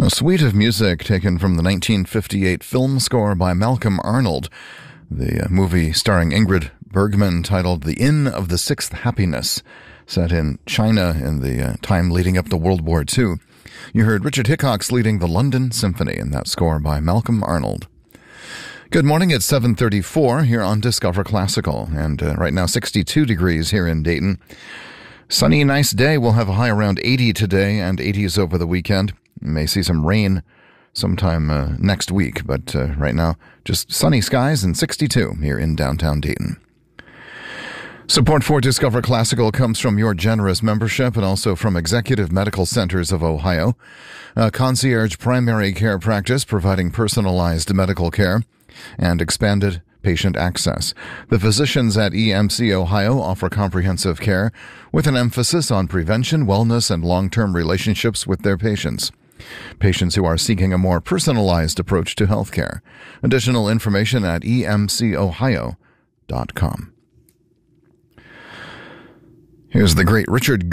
A suite of music taken from the 1958 film score by Malcolm Arnold, the movie starring Ingrid Bergman titled The Inn of the Sixth Happiness, set in China in the time leading up to World War II. You heard Richard Hickox leading the London Symphony in that score by Malcolm Arnold. Good morning, it's 7:34 here on Discover Classical, and right now 62 degrees here in Dayton. Sunny, nice day. We'll have a high around 80 today and 80s over the weekend. You may see some rain sometime next week, but right now just sunny skies and 62 here in downtown Dayton. Support for Discover Classical comes from your generous membership and also from Executive Medical Centers of Ohio, a concierge primary care practice providing personalized medical care and expanded patient access. The physicians at EMC Ohio offer comprehensive care with an emphasis on prevention, wellness, and long-term relationships with their patients. Patients who are seeking a more personalized approach to healthcare. Additional information at emcohio.com. Here's the great Richard